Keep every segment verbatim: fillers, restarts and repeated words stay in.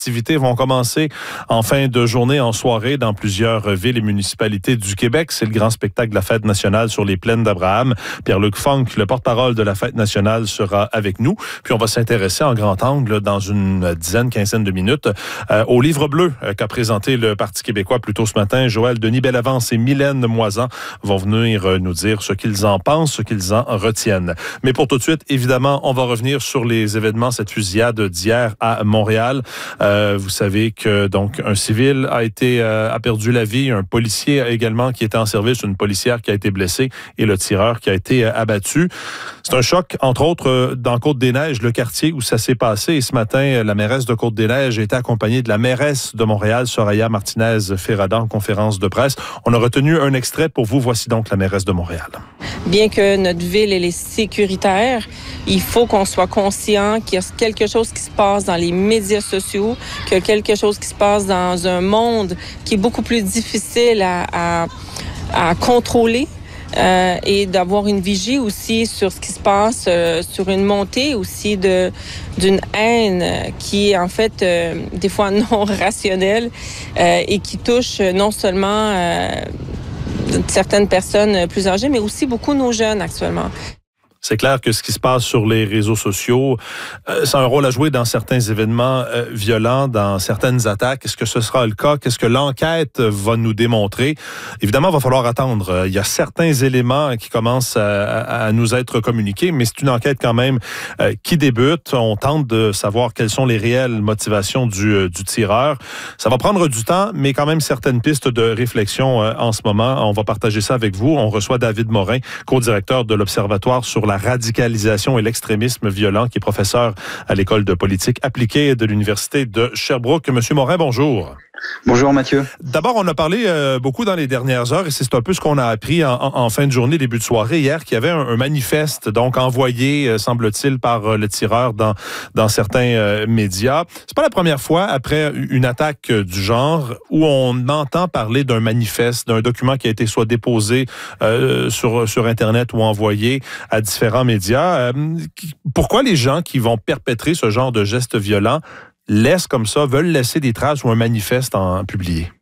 activités vont commencer en fin de journée, en soirée, dans plusieurs villes et municipalités du Québec. C'est le grand spectacle de la Fête nationale sur les plaines d'Abraham. Pierre-Luc Funk, le porte-parole de la Fête nationale, sera avec nous. Puis on va s'intéresser en grand angle, dans une dizaine, quinzaine de minutes, euh, au livre bleu euh, qu'a présenté le Parti québécois plus tôt ce matin. Joël Denis-Bellavance et Mylène Moisan vont venir euh, nous dire ce qu'ils en pensent, ce qu'ils en retiennent. Mais pour tout de suite, évidemment, on va revenir sur les événements, cette fusillade d'hier à Montréal. Euh, vous savez que donc un civil a été euh, a perdu la vie, un policier également qui était en service, une policière qui a été blessée et le tireur qui a été euh, abattu. C'est un choc, entre autres, euh, dans Côte-des-Neiges, le quartier où ça s'est passé. Et ce matin, la mairesse de Côte-des-Neiges a été accompagnée de la mairesse de Montréal, Soraya Martinez-Ferrada, en conférence de presse. On a retenu un extrait pour vous. Voici donc la mairesse de Montréal. Bien que notre ville elle est sécuritaire, il faut qu'on soit conscient qu'il y a quelque chose qui se passe dans les médias sociaux, qu'il y a quelque chose qui se passe dans un monde qui est beaucoup plus difficile à, à, à contrôler. Euh, et d'avoir une vigie aussi sur ce qui se passe, euh, sur une montée aussi de d'une haine qui est en fait euh, des fois non rationnelle euh, et qui touche non seulement euh, certaines personnes plus âgées, mais aussi beaucoup nos jeunes actuellement. C'est clair que ce qui se passe sur les réseaux sociaux, euh, ça a un rôle à jouer dans certains événements euh, violents, dans certaines attaques. Est-ce que ce sera le cas? Qu'est-ce que l'enquête va nous démontrer? Évidemment, il va falloir attendre. Il y a certains éléments qui commencent à, à nous être communiqués, mais c'est une enquête quand même euh, qui débute. On tente de savoir quelles sont les réelles motivations du, euh, du tireur. Ça va prendre du temps, mais quand même certaines pistes de réflexion euh, en ce moment. On va partager ça avec vous. On reçoit David Morin, co-directeur de l'Observatoire sur la radicalisation et l'extrémisme violent, qui est professeur à l'École de politique appliquée de l'Université de Sherbrooke. Monsieur Morin, bonjour. Bonjour Mathieu. D'abord, on a parlé euh, beaucoup dans les dernières heures, et c'est un peu ce qu'on a appris en, en, en fin de journée, début de soirée, hier, qu'il y avait un, un manifeste donc envoyé, euh, semble-t-il, par euh, le tireur dans, dans certains euh, médias. C'est pas la première fois, après une attaque euh, du genre, où on entend parler d'un manifeste, d'un document qui a été soit déposé euh, sur, sur Internet ou envoyé à différents médias. Euh, pourquoi les gens qui vont perpétrer ce genre de gestes violents laissent comme ça, veulent laisser des traces ou un manifeste en publié?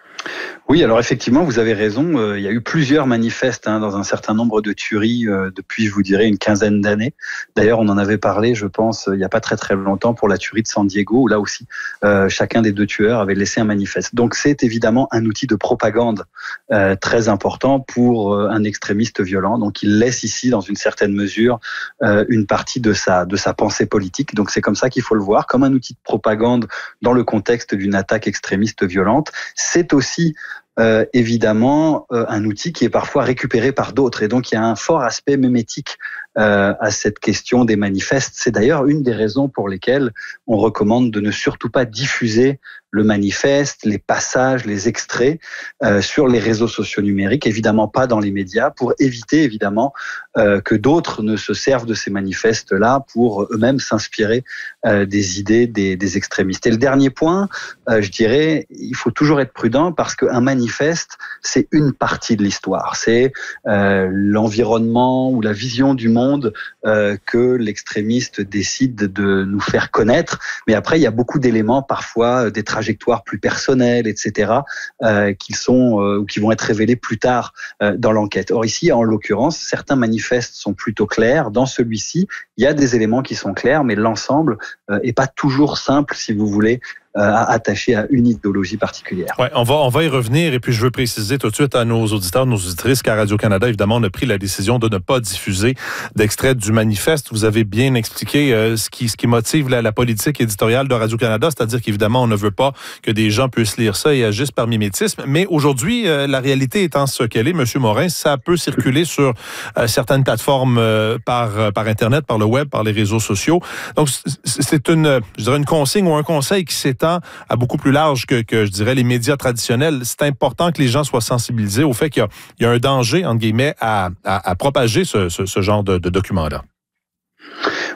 Oui, alors effectivement, vous avez raison. Euh, il y a eu plusieurs manifestes hein, dans un certain nombre de tueries euh, depuis, je vous dirais, une quinzaine d'années. D'ailleurs, on en avait parlé, je pense, il n'y a pas très très longtemps pour la tuerie de San Diego, où là aussi, euh, chacun des deux tueurs avait laissé un manifeste. Donc c'est évidemment un outil de propagande euh, très important pour euh, un extrémiste violent. Donc il laisse ici, dans une certaine mesure, euh, une partie de sa, de sa pensée politique. Donc c'est comme ça qu'il faut le voir, comme un outil de propagande dans le contexte d'une attaque extrémiste violente. C'est aussi Euh, évidemment euh, un outil qui est parfois récupéré par d'autres. Et donc, il y a un fort aspect mémétique euh, à cette question des manifestes. C'est d'ailleurs une des raisons pour lesquelles on recommande de ne surtout pas diffuser le manifeste, les passages, les extraits euh, sur les réseaux sociaux numériques, évidemment pas dans les médias, pour éviter évidemment euh, que d'autres ne se servent de ces manifestes-là pour eux-mêmes s'inspirer euh, des idées des, des extrémistes. Et le dernier point, euh, je dirais, il faut toujours être prudent parce qu'un manifeste, c'est une partie de l'histoire. C'est euh, l'environnement ou la vision du monde euh, que l'extrémiste décide de nous faire connaître. Mais après, il y a beaucoup d'éléments, parfois des trajectoires plus personnelles, et cetera, euh, qui sont euh, ou qui vont être révélées plus tard euh, dans l'enquête. Or ici, en l'occurrence, certains manifestes sont plutôt clairs. Dans celui-ci, il y a des éléments qui sont clairs, mais l'ensemble euh, est pas toujours simple, si vous voulez, Euh, attaché à une idéologie particulière. Ouais, on va on va y revenir, et puis je veux préciser tout de suite à nos auditeurs, nos auditrices qu'à Radio-Canada, évidemment, on a pris la décision de ne pas diffuser d'extrait du manifeste. Vous avez bien expliqué euh, ce qui ce qui motive la, la politique éditoriale de Radio-Canada, c'est-à-dire qu'évidemment, on ne veut pas que des gens puissent lire ça et agissent par mimétisme. Mais aujourd'hui, euh, la réalité étant ce qu'elle est, Monsieur Morin, ça peut circuler sur euh, certaines plateformes euh, par par Internet, par le web, par les réseaux sociaux. Donc, c'est une, je dirais, une consigne ou un conseil qui s'est à beaucoup plus large que, que, je dirais, les médias traditionnels. C'est important que les gens soient sensibilisés au fait qu'il y a, il y a un danger, entre guillemets, à, à, à propager ce, ce, ce genre de, de documents-là.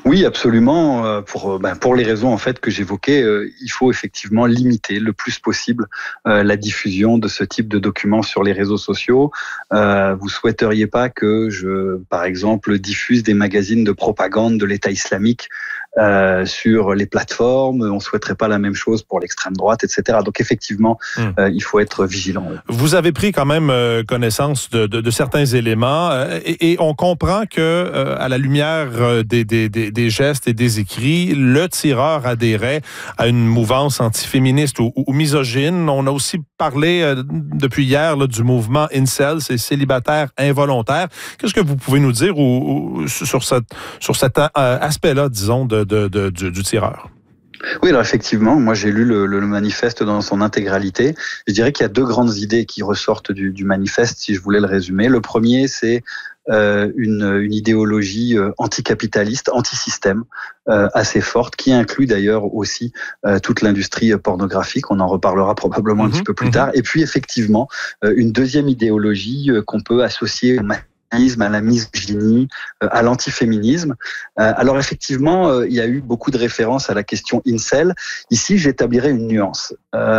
Oui, absolument. Pour, ben, pour les raisons en fait que j'évoquais, euh, il faut effectivement limiter le plus possible euh, la diffusion de ce type de documents sur les réseaux sociaux. Euh, vous souhaiteriez pas que je, par exemple, diffuse des magazines de propagande de l'État islamique euh, sur les plateformes. On souhaiterait pas la même chose pour l'extrême droite, et cetera. Donc effectivement, mmh. euh, il faut être vigilant. Vous avez pris quand même euh, connaissance de, de, de certains éléments euh, et, et on comprend que euh, à la lumière euh, des, des, des, des gestes et des écrits, le tireur adhérait à une mouvance antiféministe ou, ou misogyne. On a aussi parlé euh, depuis hier là, du mouvement Incel, c'est célibataire involontaire. Qu'est-ce que vous pouvez nous dire ou, ou, sur, cette, sur cet euh, aspect-là, disons, de De, de, du, du tireur? Oui, alors effectivement, moi j'ai lu le, le manifeste dans son intégralité. Je dirais qu'il y a deux grandes idées qui ressortent du, du manifeste, si je voulais le résumer. Le premier, c'est euh, une, une idéologie euh, anticapitaliste, anti-système, euh, assez forte, qui inclut d'ailleurs aussi euh, toute l'industrie pornographique. On en reparlera probablement un mmh, petit peu plus mmh. tard. Et puis effectivement, euh, une deuxième idéologie euh, qu'on peut associer au à la misogynie, à l'antiféminisme. Alors effectivement, il y a eu beaucoup de références à la question incel. Ici, j'établirais une nuance.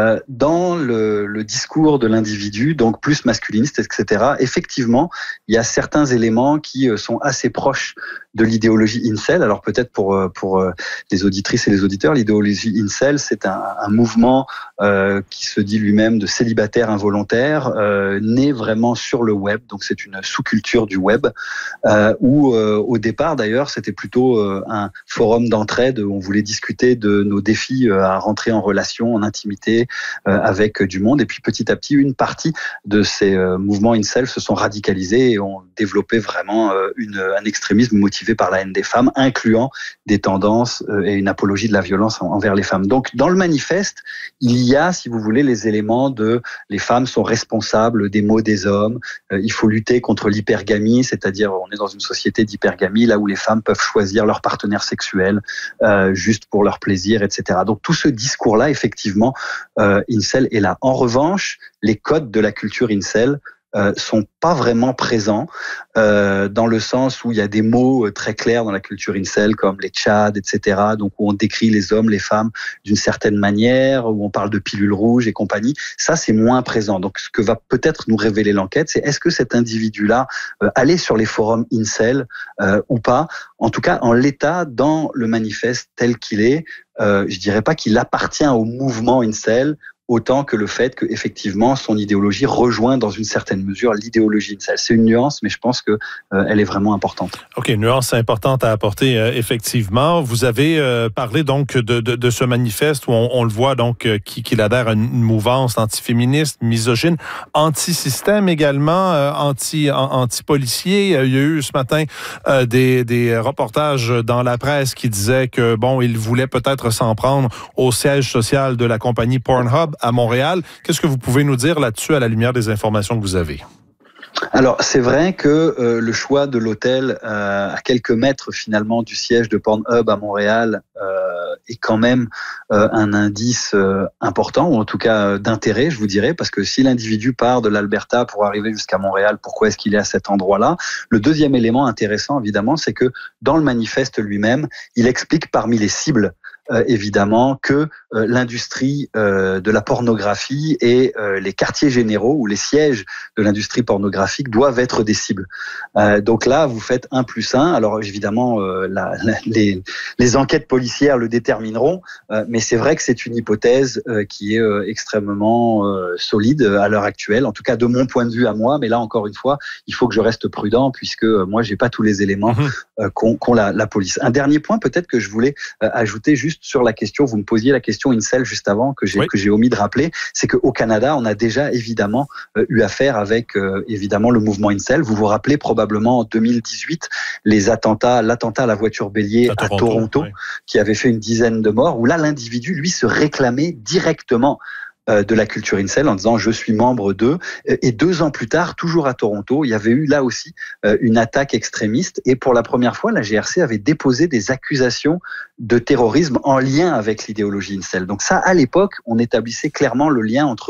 Dans le, le discours de l'individu, donc plus masculiniste, et cetera, effectivement, il y a certains éléments qui sont assez proches de l'idéologie incel. Alors peut-être pour pour les auditrices et les auditeurs, l'idéologie incel, c'est un, un mouvement euh, qui se dit lui-même de célibataire involontaire, euh, né vraiment sur le web. Donc c'est une sous-culture du web euh, où euh, au départ d'ailleurs c'était plutôt euh, un forum d'entraide où on voulait discuter de nos défis euh, à rentrer en relation, en intimité euh, avec du monde. Et puis petit à petit, une partie de ces euh, mouvements incel se sont radicalisés et ont développé vraiment euh, une, un extrémisme motivé par la haine des femmes, incluant des tendances et une apologie de la violence envers les femmes. Donc, dans le manifeste, il y a, si vous voulez, les éléments de les femmes sont responsables des maux des hommes, il faut lutter contre l'hypergamie, c'est-à-dire on est dans une société d'hypergamie, là où les femmes peuvent choisir leur partenaire sexuel euh, juste pour leur plaisir, et cetera. Donc, tout ce discours-là, effectivement, euh, incel est là. En revanche, les codes de la culture incel Euh, sont pas vraiment présents euh, dans le sens où il y a des mots très clairs dans la culture incel comme les tchads, et cetera. Donc où on décrit les hommes, les femmes d'une certaine manière, où on parle de pilules rouges et compagnie. Ça, c'est moins présent. Donc ce que va peut-être nous révéler l'enquête, c'est est-ce que cet individu-là euh, allait sur les forums incel euh, ou pas. En tout cas, en l'état, dans le manifeste tel qu'il est, euh, je dirais pas qu'il appartient au mouvement incel, autant que le fait que effectivement son idéologie rejoint dans une certaine mesure l'idéologie incel. C'est une nuance, mais je pense que euh, elle est vraiment importante. Ok, nuance importante à apporter euh, effectivement. Vous avez euh, parlé donc de, de, de ce manifeste où on, on le voit donc euh, qui, qui adhère à une mouvance antiféministe, misogyne, anti-système également, euh, anti anti-policier. Il y a eu ce matin euh, des, des reportages dans la presse qui disaient que bon, il voulait peut-être s'en prendre au siège social de la compagnie Pornhub à Montréal. Qu'est-ce que vous pouvez nous dire là-dessus à la lumière des informations que vous avez? Alors, c'est vrai que euh, le choix de l'hôtel euh, à quelques mètres finalement du siège de Pornhub à Montréal euh, est quand même euh, un indice euh, important, ou en tout cas euh, d'intérêt, je vous dirais, parce que si l'individu part de l'Alberta pour arriver jusqu'à Montréal, pourquoi est-ce qu'il est à cet endroit-là? Le deuxième élément intéressant, évidemment, c'est que dans le manifeste lui-même, il explique parmi les cibles Euh, évidemment que euh, l'industrie euh, de la pornographie et euh, les quartiers généraux ou les sièges de l'industrie pornographique doivent être des cibles. Euh, donc là, vous faites un plus un. Alors évidemment, euh, la, la, les, les enquêtes policières le détermineront, euh, mais c'est vrai que c'est une hypothèse euh, qui est euh, extrêmement euh, solide à l'heure actuelle, en tout cas de mon point de vue à moi, mais là encore une fois, il faut que je reste prudent puisque euh, moi, j'ai pas tous les éléments euh, qu'ont qu'ont la, la police. Un dernier point peut-être que je voulais euh, ajouter juste sur la question, vous me posiez la question incel juste avant que j'ai oui. que j'ai omis de rappeler, c'est qu'au Canada, on a déjà évidemment euh, eu affaire avec euh, évidemment le mouvement incel. Vous vous rappelez probablement en deux mille dix-huit les attentats, l'attentat à la voiture bélier à, à Toronto, Toronto oui. qui avait fait une dizaine de morts, où là l'individu lui se réclamait directement de la culture incel en disant je suis membre d'eux. Et deux ans plus tard, toujours à Toronto, il y avait eu là aussi une attaque extrémiste et pour la première fois, la G R C avait déposé des accusations de terrorisme en lien avec l'idéologie incel. Donc ça, à l'époque, on établissait clairement le lien entre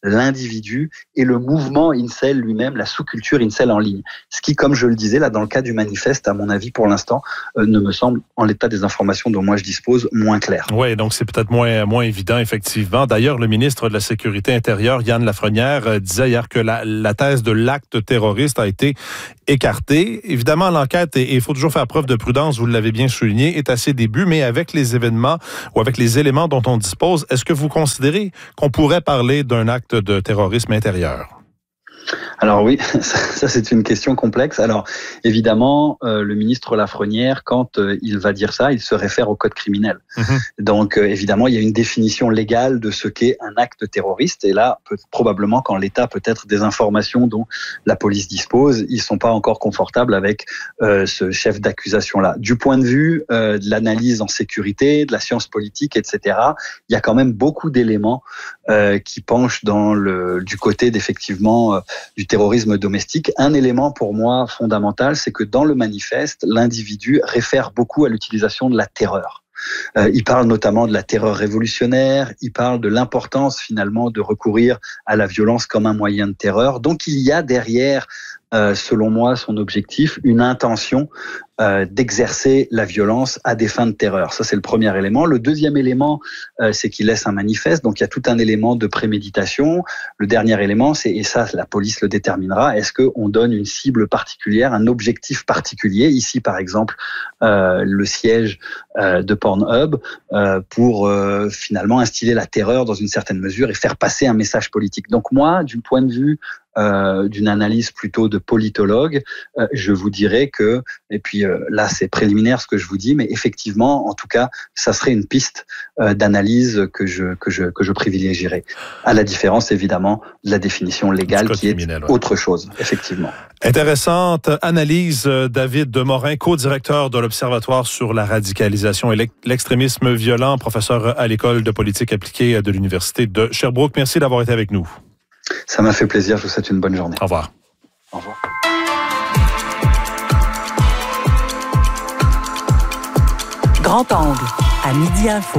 l'individu et le mouvement incel lui-même, la sous-culture incel en ligne. Ce qui, comme je le disais, là, dans le cas du manifeste, à mon avis, pour l'instant, euh, ne me semble, en l'état des informations dont moi je dispose, moins clair. Oui, donc c'est peut-être moins, moins évident, effectivement. D'ailleurs, le ministre de la Sécurité intérieure, Yann Lafrenière, euh, disait hier que la, la thèse de l'acte terroriste a été écartée. Évidemment, l'enquête, et il faut toujours faire preuve de prudence, vous l'avez bien souligné, est à ses débuts, mais avec les événements ou avec les éléments dont on dispose, est-ce que vous considérez qu'on pourrait parler d'un acte de terrorisme intérieur? Alors oui, ça, ça c'est une question complexe. Alors évidemment, euh, le ministre Lafrenière, quand euh, il va dire ça, il se réfère au code criminel. Mmh. Donc euh, évidemment, il y a une définition légale de ce qu'est un acte terroriste. Et là, peut, probablement, quand l'État peut-être des informations dont la police dispose, ils sont pas encore confortables avec euh, ce chef d'accusation-là. Du point de vue euh, de l'analyse en sécurité, de la science politique, et cetera, il y a quand même beaucoup d'éléments euh, qui penchent dans le du côté d'effectivement euh, du terrorisme domestique. Un élément pour moi fondamental, c'est que dans le manifeste, l'individu réfère beaucoup à l'utilisation de la terreur. Euh, il parle notamment de la terreur révolutionnaire, il parle de l'importance finalement de recourir à la violence comme un moyen de terreur. Donc il y a derrière, euh, selon moi, son objectif, une intention euh, d'exercer la violence à des fins de terreur. Ça, c'est le premier élément. Le deuxième élément, euh, c'est qu'il laisse un manifeste. Donc, il y a tout un élément de préméditation. Le dernier élément, c'est, et ça, la police le déterminera, est-ce qu'on donne une cible particulière, un objectif particulier? Ici, par exemple, euh, le siège euh, de Pornhub euh, pour euh, finalement instiller la terreur dans une certaine mesure et faire passer un message politique. Donc, moi, du point de vue Euh, d'une analyse plutôt de politologue, euh, je vous dirais que, et puis euh, là c'est préliminaire ce que je vous dis, mais effectivement, en tout cas, ça serait une piste euh, d'analyse que je que je que je privilégierais. À la différence évidemment de la définition légale qui est ouais. autre chose, effectivement. Intéressante analyse, David Demorin, co-directeur de l'Observatoire sur la radicalisation et l'extrémisme violent, professeur à l'École de politique appliquée de l'Université de Sherbrooke. Merci d'avoir été avec nous. Ça m'a fait plaisir. Je vous souhaite une bonne journée. Au revoir. Au revoir. Grand angle, à Midi Info.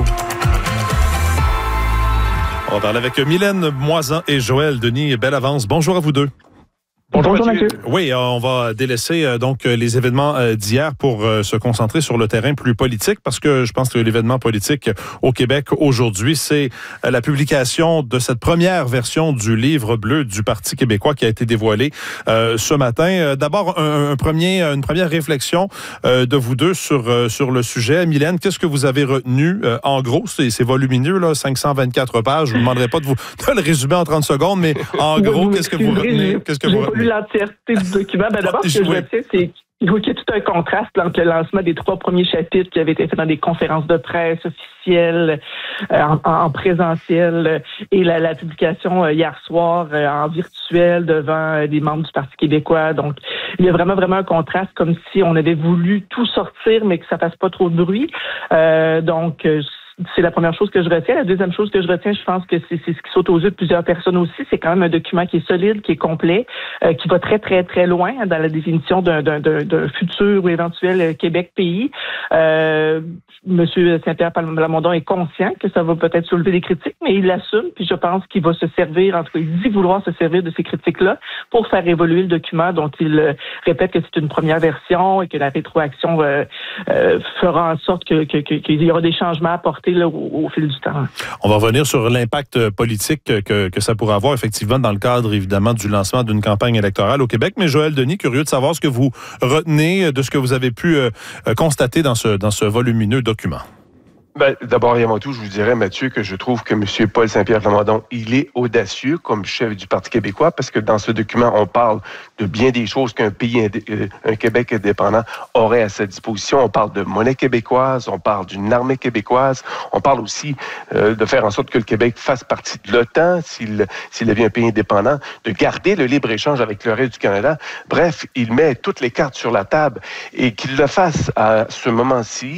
On va parler avec Mylène Moisan et Joël Denis. Belle avance. Bonjour à vous deux. Bonjour, Bonjour Mathieu. Oui, on va délaisser donc les événements d'hier pour se concentrer sur le terrain plus politique parce que je pense que l'événement politique au Québec aujourd'hui, c'est la publication de cette première version du livre bleu du Parti québécois qui a été dévoilé euh, ce matin. D'abord, un, un premier, une première réflexion euh, de vous deux sur, euh, sur le sujet. Mylène, qu'est-ce que vous avez retenu? Euh, en gros, c'est, c'est volumineux, là, cinq cent vingt-quatre pages. Je ne vous demanderai pas de vous de le résumer en trente secondes, mais en gros, qu'est-ce que vous retenez? Qu'est-ce que vous retenez? L'entièreté du document. Ben d'abord, ce que je retiens, c'est qu'il y a tout un contraste entre le lancement des trois premiers chapitres qui avaient été faits dans des conférences de presse officielles, euh, en, en présentiel, et la, la publication euh, hier soir euh, en virtuel devant euh, des membres du Parti québécois. Donc, il y a vraiment, vraiment un contraste, comme si on avait voulu tout sortir, mais que ça fasse pas trop de bruit. Euh, donc, euh, c'est la première chose que je retiens. La deuxième chose que je retiens, je pense que c'est, c'est ce qui saute aux yeux de plusieurs personnes aussi. C'est quand même un document qui est solide, qui est complet, euh, qui va très, très, très loin dans la définition d'un, d'un, d'un, d'un futur ou éventuel Québec-pays. Euh, Monsieur Saint-Pierre Plamondon est conscient que ça va peut-être soulever des critiques, mais il l'assume, puis je pense qu'il va se servir, en tout cas, il dit vouloir se servir de ces critiques-là pour faire évoluer le document dont il euh, répète que c'est une première version et que la rétroaction euh, euh, fera en sorte que, que, que, qu'il y aura des changements apportés là, au, au fil du temps. On va revenir sur l'impact politique que, que ça pourrait avoir, effectivement, dans le cadre, évidemment, du lancement d'une campagne électorale au Québec. Mais Joël Denis, curieux de savoir ce que vous retenez de ce que vous avez pu euh, constater dans ce, dans ce volumineux document. Ben, d'abord et avant tout, je vous dirais, Mathieu, que je trouve que M. Paul Saint-Pierre Plamondon, il est audacieux comme chef du Parti québécois, parce que dans ce document, on parle de bien des choses qu'un pays, indé- un Québec indépendant aurait à sa disposition. On parle de monnaie québécoise, on parle d'une armée québécoise, on parle aussi euh, de faire en sorte que le Québec fasse partie de l'OTAN, s'il, s'il devient un pays indépendant, de garder le libre-échange avec le reste du Canada. Bref, il met toutes les cartes sur la table et qu'il le fasse à ce moment-ci, à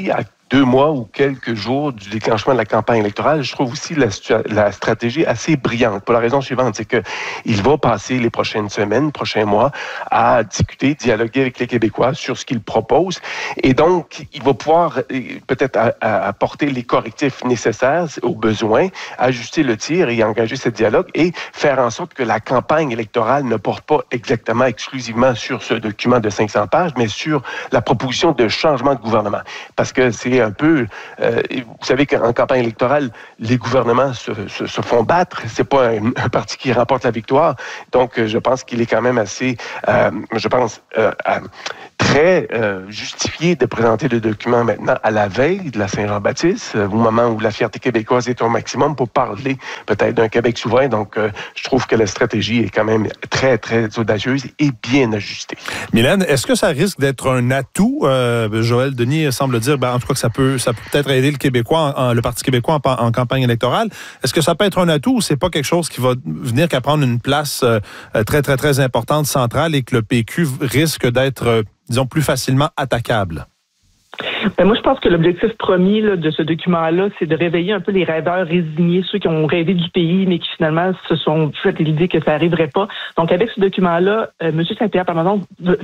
deux mois ou quelques jours du déclenchement de la campagne électorale. Je trouve aussi la, la stratégie assez brillante pour la raison suivante, c'est que il va passer les prochaines semaines, prochains mois à discuter, dialoguer avec les Québécois sur ce qu'il propose et donc il va pouvoir peut-être à, à apporter les correctifs nécessaires aux besoins, ajuster le tir et engager ce dialogue et faire en sorte que la campagne électorale ne porte pas exactement exclusivement sur ce document de cinq cents pages, mais sur la proposition de changement de gouvernement. Parce que c'est un peu... Euh, vous savez qu'en campagne électorale, les gouvernements se, se, se font battre. C'est pas un, un parti qui remporte la victoire. Donc, je pense qu'il est quand même assez... Euh, je pense... Euh, euh, très euh, justifié de présenter le document maintenant à la veille de la Saint-Jean-Baptiste, au moment où la fierté québécoise est au maximum pour parler peut-être d'un Québec souverain. Donc, euh, je trouve que la stratégie est quand même très, très audacieuse et bien ajustée. Mylène, est-ce que ça risque d'être un atout? Euh, Joël Denis semble dire, ben, en tout cas, que ça peut, ça peut peut-être aider le Québécois, en, le Parti québécois en, en campagne électorale. Est-ce que ça peut être un atout ou c'est pas quelque chose qui va venir qu'à prendre une place euh, très, très, très importante, centrale et que le P Q risque d'être... Euh, disons, plus facilement attaquable? Ben moi, je pense que l'objectif premier là, de ce document-là, c'est de réveiller un peu les rêveurs résignés, ceux qui ont rêvé du pays, mais qui finalement se sont fait l'idée que ça n'arriverait pas. Donc, avec ce document-là, euh, M. Saint-Pierre Plamondon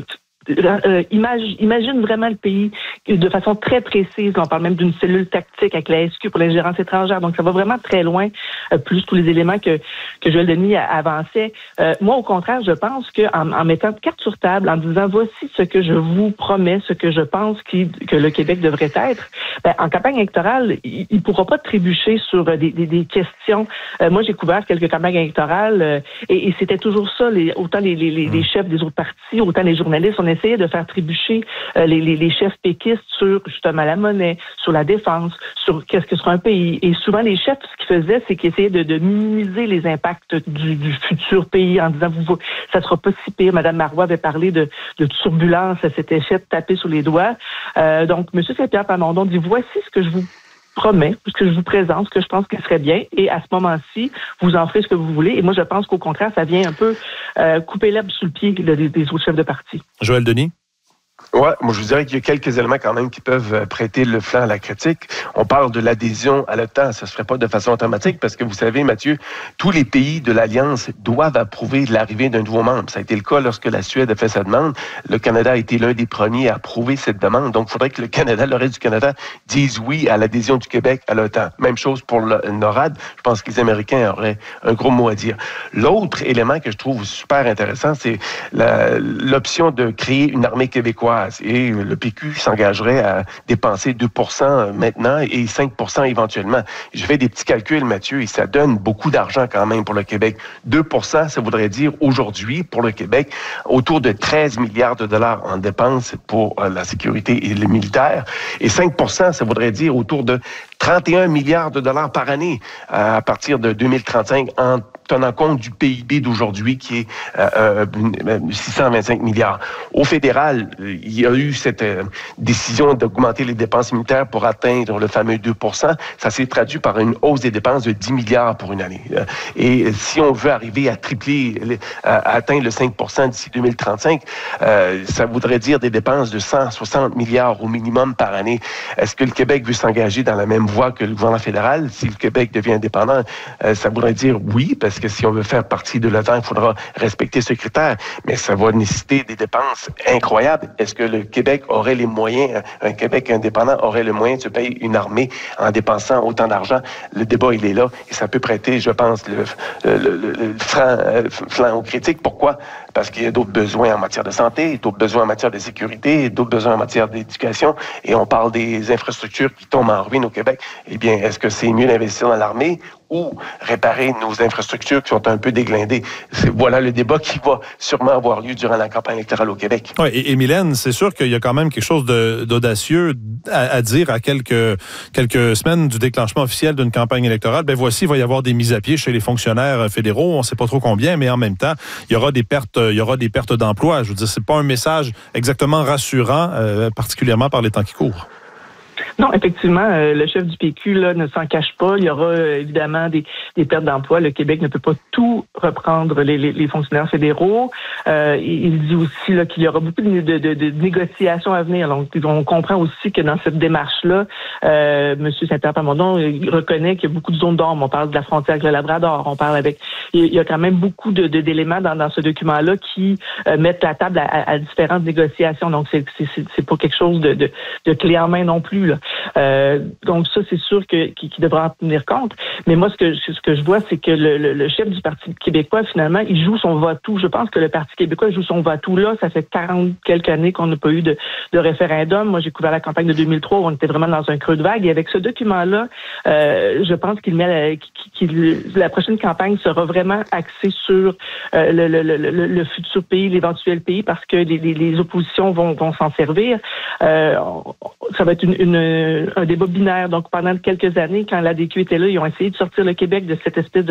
Euh, imagine, imagine vraiment le pays de façon très précise. On parle même d'une cellule tactique avec la S Q pour l'ingérence étrangère. Donc, ça va vraiment très loin, euh, plus tous les éléments que, que Joël Denis avançait. Euh, moi, au contraire, je pense qu'en en mettant carte sur table, en disant voici ce que je vous promets, ce que je pense qui, que le Québec devrait être, ben, en campagne électorale, il ne pourra pas trébucher sur des, des, des questions. Euh, moi, j'ai couvert quelques campagnes électorales euh, et, et c'était toujours ça, les, autant les, les, les, les chefs des autres partis, autant les journalistes, on essayait de faire trébucher euh, les, les, les chefs péquistes sur justement la monnaie, sur la défense, sur qu'est-ce que sera un pays. Et souvent, les chefs, ce qu'ils faisaient, c'est qu'ils essayaient de, de minimiser les impacts du, du futur pays en disant, vous, ça sera pas si pire. Madame Marois avait parlé de, de turbulence, elle s'était fait taper sur les doigts. Euh, donc, M. Saint-Pierre Plamondon dit, voici ce que je vous promets, ce que je vous présente, ce que je pense qu'il serait bien, et à ce moment-ci, vous en ferez ce que vous voulez. Et moi, je pense qu'au contraire, ça vient un peu euh, couper l'herbe sous le pied des, des autres chefs de parti. Joël Denis? Oui, moi je vous dirais qu'il y a quelques éléments quand même qui peuvent prêter le flanc à la critique. On parle de l'adhésion à l'OTAN, ça se ferait pas de façon automatique parce que vous savez, Mathieu, tous les pays de l'Alliance doivent approuver l'arrivée d'un nouveau membre. Ça a été le cas lorsque la Suède a fait sa demande. Le Canada a été l'un des premiers à approuver cette demande. Donc, il faudrait que le Canada, le reste du Canada, dise oui à l'adhésion du Québec à l'OTAN. Même chose pour le NORAD. Je pense que les Américains auraient un gros mot à dire. L'autre élément que je trouve super intéressant, c'est la, l'option de créer une armée québécoise. Et le P Q s'engagerait à dépenser deux pour cent maintenant et cinq pour cent éventuellement. Je fais des petits calculs, Mathieu, et ça donne beaucoup d'argent quand même pour le Québec. deux pour cent, ça voudrait dire aujourd'hui, pour le Québec, autour de treize milliards de dollars en dépenses pour la sécurité et le militaire. Et cinq pour cent, ça voudrait dire autour de trente et un milliards de dollars par année à partir de deux mille trente-cinq en tenant compte du P I B d'aujourd'hui qui est euh, six cent vingt-cinq milliards. Au fédéral, il y a eu cette euh, décision d'augmenter les dépenses militaires pour atteindre le fameux deux pour cent. Ça s'est traduit par une hausse des dépenses de dix milliards pour une année. Et si on veut arriver à tripler, à atteindre le cinq pour cent d'ici deux mille trente-cinq, euh, ça voudrait dire des dépenses de cent soixante milliards au minimum par année. Est-ce que le Québec veut s'engager dans la même voie que le gouvernement fédéral? Si le Québec devient indépendant, euh, ça voudrait dire oui, parce que si on veut faire partie de l'OTAN, il faudra respecter ce critère, mais ça va nécessiter des dépenses incroyables. Est-ce que le Québec aurait les moyens, un Québec indépendant aurait le moyen de se payer une armée en dépensant autant d'argent? Le débat, il est là, et ça peut prêter, je pense, le, le, le, le flanc, flanc aux critiques. Pourquoi? Parce qu'il y a d'autres besoins en matière de santé, d'autres besoins en matière de sécurité, d'autres besoins en matière d'éducation, et on parle des infrastructures qui tombent en ruine au Québec. Eh bien, est-ce que c'est mieux d'investir dans l'armée ou réparer nos infrastructures qui sont un peu déglindées? C'est, voilà le débat qui va sûrement avoir lieu durant la campagne électorale au Québec. Oui, et, et Mylène, c'est sûr qu'il y a quand même quelque chose de, d'audacieux à, à dire à quelques, quelques semaines du déclenchement officiel d'une campagne électorale. Ben voici, il va y avoir des mises à pied chez les fonctionnaires fédéraux. On ne sait pas trop combien, mais en même temps, il y aura des pertes, il y aura des pertes d'emploi. Je veux dire, c'est pas un message exactement rassurant, euh, particulièrement par les temps qui courent. Non, effectivement, euh, le chef du P Q là, ne s'en cache pas. Il y aura euh, évidemment des, des pertes d'emploi. Le Québec ne peut pas tout reprendre les, les, les fonctionnaires fédéraux. Euh, il dit aussi là, qu'il y aura beaucoup de, de, de, de négociations à venir. Donc, on comprend aussi que dans cette démarche-là, euh, M. Saint-Pierre Plamondon reconnaît qu'il y a beaucoup de zones d'ombre. On parle de la frontière avec le Labrador. On parle avec... Il y a quand même beaucoup de, de, d'éléments dans, dans ce document-là qui euh, mettent la table à, à différentes négociations. Donc, c'est, c'est, c'est pas quelque chose de, de, de clé en main non plus, là. Euh, donc ça, c'est sûr que qu'il qui devra en tenir compte. Mais moi, ce que ce que je vois, c'est que le, le, le chef du Parti québécois, finalement, il joue son va-tout. Je pense que le Parti québécois joue son va-tout là. Ça fait quarante quelques années qu'on n'a pas eu de, de référendum. Moi, j'ai couvert la campagne de deux mille trois où on était vraiment dans un creux de vague. Et avec ce document-là, euh, je pense qu'il met la, qu'il, qu'il, la prochaine campagne sera vraiment axée sur euh, le, le, le, le, le futur pays, l'éventuel pays, parce que les, les, les oppositions vont, vont s'en servir. Euh, ça va être une, une, un débat binaire. Donc, pendant quelques années, quand l'A D Q était là, ils ont essayé de sortir le Québec de cette espèce de